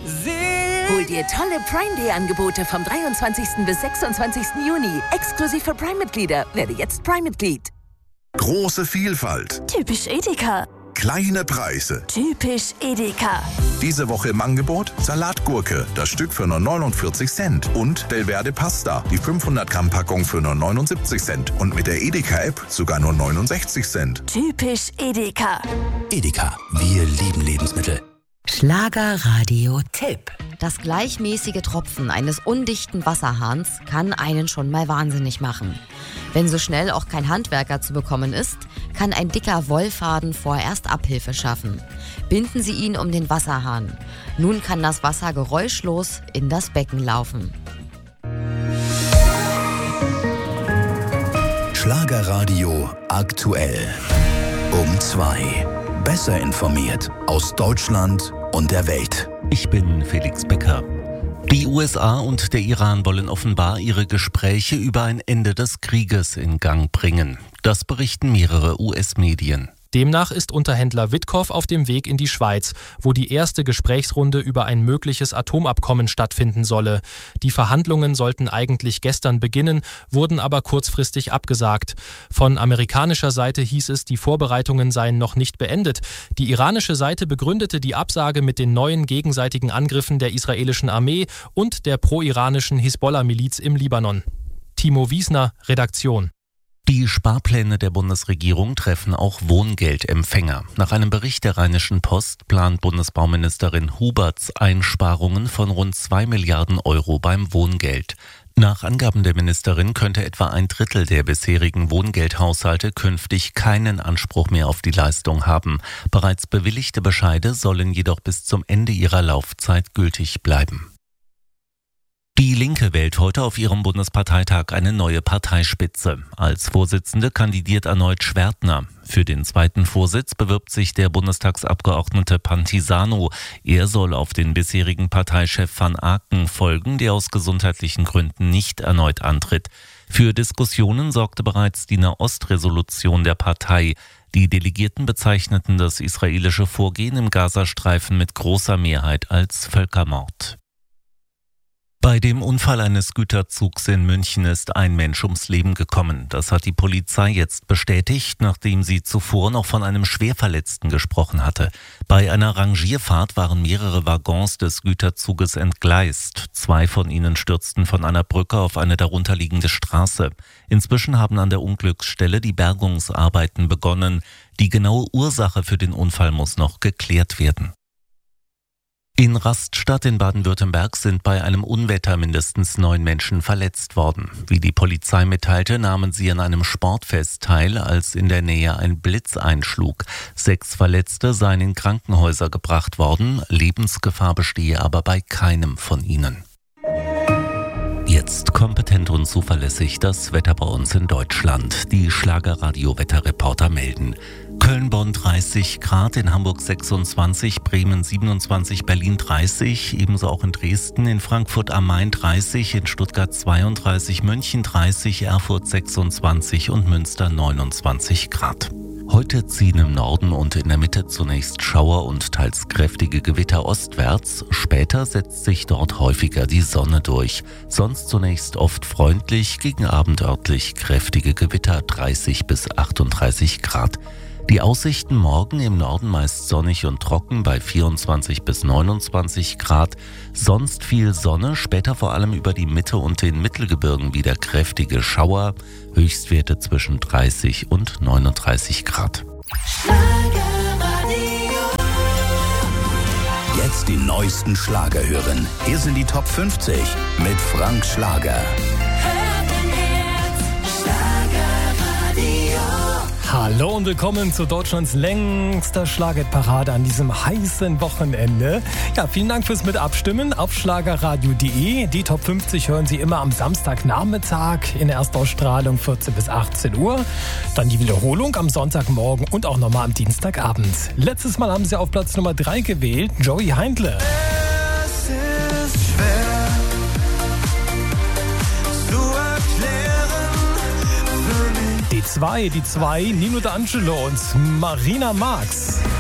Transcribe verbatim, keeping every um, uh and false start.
Hol dir tolle Prime Day Angebote vom dreiundzwanzigsten bis sechsundzwanzigsten Juni. Exklusiv für Prime-Mitglieder. Werde jetzt Prime-Mitglied. Große Vielfalt. Typisch Edeka. Kleine Preise. Typisch Edeka. Diese Woche im Angebot Salatgurke, das Stück für nur neunundvierzig Cent. Und Belverde Pasta, die fünfhundert Gramm Packung für nur neunundsiebzig Cent. Und mit der Edeka-App sogar nur neunundsechzig Cent. Typisch Edeka. Edeka, wir lieben Lebensmittel. Schlagerradio-Tipp. Das gleichmäßige Tropfen eines undichten Wasserhahns kann einen schon mal wahnsinnig machen. Wenn so schnell auch kein Handwerker zu bekommen ist, kann ein dicker Wollfaden vorerst Abhilfe schaffen. Binden Sie ihn um den Wasserhahn. Nun kann das Wasser geräuschlos in das Becken laufen. Schlagerradio aktuell. Um zwei. Besser informiert aus Deutschland und der Welt. Ich bin Felix Becker. Die U S A und der Iran wollen offenbar ihre Gespräche über ein Ende des Krieges in Gang bringen. Das berichten mehrere U S-Medien. Demnach ist Unterhändler Witkow auf dem Weg in die Schweiz, wo die erste Gesprächsrunde über ein mögliches Atomabkommen stattfinden solle. Die Verhandlungen sollten eigentlich gestern beginnen, wurden aber kurzfristig abgesagt. Von amerikanischer Seite hieß es, die Vorbereitungen seien noch nicht beendet. Die iranische Seite begründete die Absage mit den neuen gegenseitigen Angriffen der israelischen Armee und der pro-iranischen Hisbollah-Miliz im Libanon. Timo Wiesner, Redaktion. Die Sparpläne der Bundesregierung treffen auch Wohngeldempfänger. Nach einem Bericht der Rheinischen Post plant Bundesbauministerin Huberts Einsparungen von rund zwei Milliarden Euro beim Wohngeld. Nach Angaben der Ministerin könnte etwa ein Drittel der bisherigen Wohngeldhaushalte künftig keinen Anspruch mehr auf die Leistung haben. Bereits bewilligte Bescheide sollen jedoch bis zum Ende ihrer Laufzeit gültig bleiben. Die Linke wählt heute auf ihrem Bundesparteitag eine neue Parteispitze. Als Vorsitzende kandidiert erneut Schwertner. Für den zweiten Vorsitz bewirbt sich der Bundestagsabgeordnete Pantisano. Er soll auf den bisherigen Parteichef Van Aken folgen, der aus gesundheitlichen Gründen nicht erneut antritt. Für Diskussionen sorgte bereits die Nahost-Resolution der Partei. Die Delegierten bezeichneten das israelische Vorgehen im Gazastreifen mit großer Mehrheit als Völkermord. Bei dem Unfall eines Güterzugs in München ist ein Mensch ums Leben gekommen. Das hat die Polizei jetzt bestätigt, nachdem sie zuvor noch von einem Schwerverletzten gesprochen hatte. Bei einer Rangierfahrt waren mehrere Waggons des Güterzuges entgleist. Zwei von ihnen stürzten von einer Brücke auf eine darunterliegende Straße. Inzwischen haben an der Unglücksstelle die Bergungsarbeiten begonnen. Die genaue Ursache für den Unfall muss noch geklärt werden. In Rastatt in Baden-Württemberg sind bei einem Unwetter mindestens neun Menschen verletzt worden. Wie die Polizei mitteilte, nahmen sie an einem Sportfest teil, als in der Nähe ein Blitz einschlug. Sechs Verletzte seien in Krankenhäuser gebracht worden. Lebensgefahr bestehe aber bei keinem von ihnen. Jetzt kompetent und zuverlässig das Wetter bei uns in Deutschland. Die Schlagerradio-Wetterreporter melden. Köln-Bonn dreißig Grad, in Hamburg sechsundzwanzig, Bremen siebenundzwanzig, Berlin dreißig, ebenso auch in Dresden, in Frankfurt am Main dreißig, in Stuttgart zweiunddreißig, München dreißig, Erfurt sechsundzwanzig und Münster neunundzwanzig Grad. Heute ziehen im Norden und in der Mitte zunächst Schauer und teils kräftige Gewitter ostwärts. Später setzt sich dort häufiger die Sonne durch. Sonst zunächst oft freundlich, gegen Abend örtlich kräftige Gewitter dreißig bis achtunddreißig Grad. Die Aussichten morgen im Norden meist sonnig und trocken bei vierundzwanzig bis neunundzwanzig Grad. Sonst viel Sonne, später vor allem über die Mitte und den Mittelgebirgen wieder kräftige Schauer. Höchstwerte zwischen dreißig und neununddreißig Grad. Jetzt die neuesten Schlager hören. Hier sind die Top fünfzig mit Frank Schlager. Hallo und willkommen zu Deutschlands längster Schlagerparade an diesem heißen Wochenende. Ja, vielen Dank fürs Mitabstimmen auf schlagerradio punkt de. Die Top fünfzig hören Sie immer am Samstagnachmittag in der Erstausstrahlung vierzehn bis achtzehn Uhr. Dann die Wiederholung am Sonntagmorgen und auch nochmal am Dienstagabend. Letztes Mal haben Sie auf Platz Nummer drei gewählt, Joey Heindle. Es ist schwer zu erklären für mich. Die zwei, die zwei, Nino D'Angelo und Marina Marx.